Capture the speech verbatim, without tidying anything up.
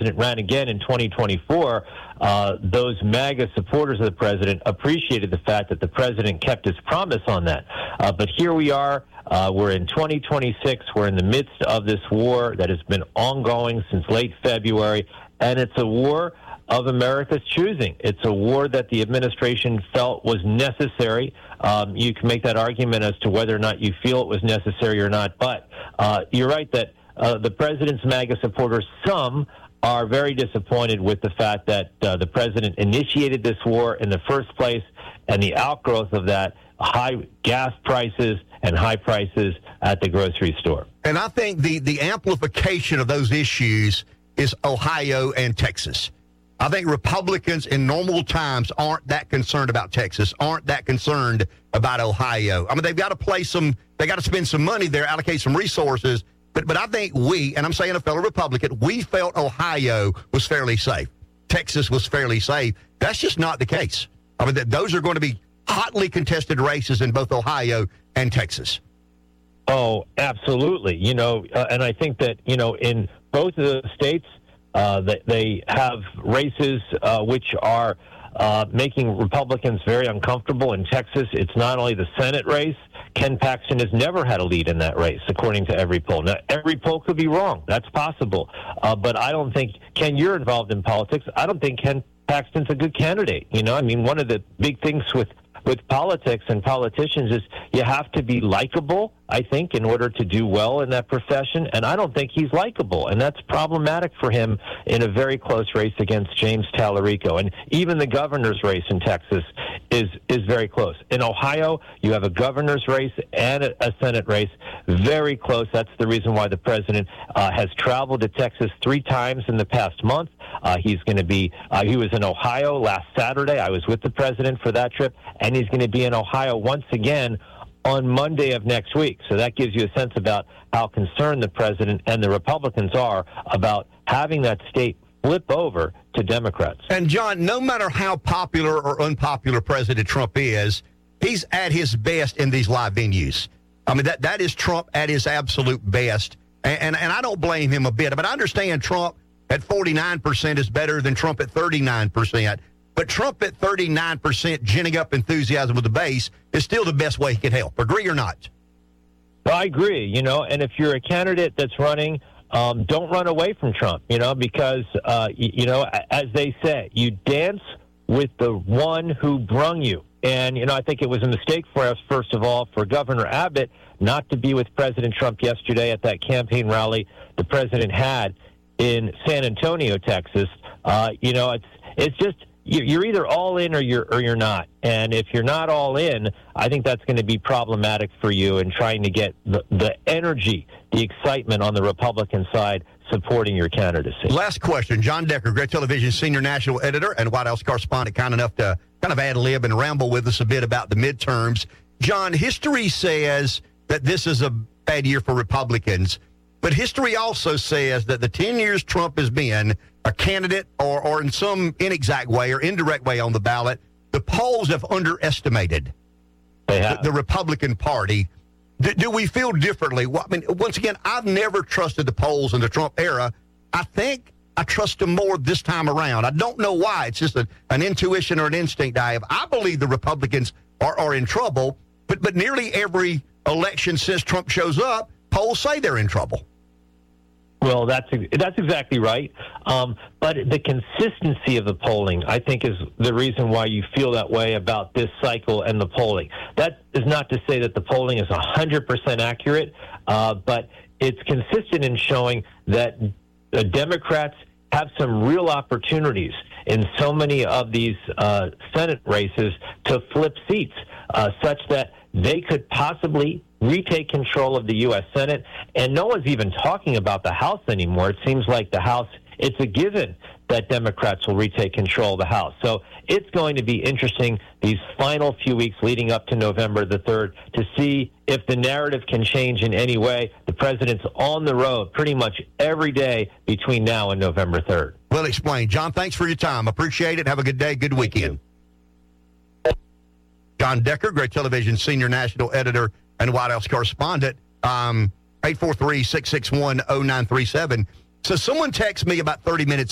president ran again in twenty twenty-four, uh, those MAGA supporters of the president appreciated the fact that the president kept his promise on that. Uh, but here we are. Uh, we're in twenty twenty-six. We're in the midst of this war that has been ongoing since late February, and it's a war of America's choosing. It's a war that the administration felt was necessary. Um, you can make that argument as to whether or not you feel it was necessary or not, but uh, you're right that uh, the president's MAGA supporters, some are very disappointed with the fact that uh, the president initiated this war in the first place, and the outgrowth of that, high gas prices and high prices at the grocery store. And I think the, the amplification of those issues is Ohio and Texas. I think Republicans in normal times aren't that concerned about Texas, aren't that concerned about Ohio. I mean, they've got to play some, they got to spend some money there, allocate some resources. But but I think we, and I'm saying a fellow Republican, we felt Ohio was fairly safe. Texas was fairly safe. That's just not the case. I mean, th- those are going to be hotly contested races in both Ohio and Texas. Oh, absolutely. You know, uh, and I think that, you know, in both of the states, uh, that they have races uh, which are uh, making Republicans very uncomfortable. In Texas, it's not only the Senate race. Ken Paxton has never had a lead in that race, according to every poll. Now, every poll could be wrong. That's possible. Uh, but I don't think, Ken, you're involved in politics. I don't think Ken Paxton's a good candidate. You know, I mean, one of the big things with with politics and politicians is you have to be likable, I think, in order to do well in that profession. And I don't think he's likable. And that's problematic for him in a very close race against James Tallarico. And even the governor's race in Texas is is very close. In Ohio, you have a governor's race and a, a Senate race, very close. That's the reason why the president uh, has traveled to Texas three times in the past month. Uh, he's going to be, uh, he was in Ohio last Saturday. I was with the president for that trip, and he's going to be in Ohio once again on Monday of next week. So that gives you a sense about how concerned the president and the Republicans are about having that state flip over to Democrats. And, John, no matter how popular or unpopular President Trump is, he's at his best in these live venues. I mean, that that is Trump at his absolute best. And, and, and I don't blame him a bit. But I understand Trump at forty-nine percent is better than Trump at thirty-nine percent. But Trump at thirty-nine percent ginning up enthusiasm with the base is still the best way he can help. Agree or not? Well, I agree, you know, and if you're a candidate that's running, um, don't run away from Trump, you know, because, uh, you, you know, as they say, you dance with the one who brung you. And, you know, I think it was a mistake for us, first of all, for Governor Abbott not to be with President Trump yesterday at that campaign rally the president had in San Antonio, Texas. Uh, you know, it's it's just you're either all in or you're or you're not. And if you're not all in, I think that's going to be problematic for you in trying to get the, the energy, the excitement on the Republican side supporting your candidacy. Last question. John Decker, Great Television senior national editor and White House correspondent, kind enough to kind of ad-lib and ramble with us a bit about the midterms. John, history says that this is a bad year for Republicans. But history also says that the ten years Trump has been a candidate or, or in some inexact way or indirect way on the ballot, the polls have underestimated they have. The, the Republican Party. Do, do we feel differently? Well, I mean, once again, I've never trusted the polls in the Trump era. I think I trust them more this time around. I don't know why. It's just a, an intuition or an instinct I have. I believe the Republicans are, are in trouble, but, but nearly every election since Trump shows up, polls say they're in trouble. Well, that's that's exactly right. Um, but the consistency of the polling, I think, is the reason why you feel that way about this cycle and the polling. That is not to say that the polling is one hundred percent accurate, uh, but it's consistent in showing that the Democrats have some real opportunities in so many of these uh, Senate races to flip seats, uh, such that they could possibly retake control of the U S Senate. And no one's even talking about the House anymore. It seems like the House, it's a given that Democrats will retake control of the House. So it's going to be interesting these final few weeks leading up to November the third to see if the narrative can change in any way. The president's on the road pretty much every day between now and November third. Well explained. John, thanks for your time. Appreciate it. Have a good day. Good weekend. John Decker, Great Television senior national editor and White House correspondent, um, eight four three, six six one, zero nine three seven. So someone texted me about thirty minutes